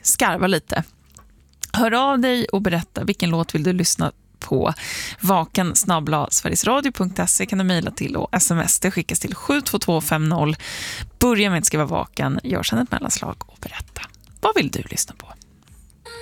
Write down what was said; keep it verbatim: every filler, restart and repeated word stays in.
skarva lite. Hör av dig och berätta vilken låt vill du lyssna på. Vaken snabel-a sverigesradio punkt se kan du mejla till, och sms det skickas till sju två två fem noll. Börja med att skriva vaken, gör sedan ett mellanslag och berätta. Vad vill du lyssna på?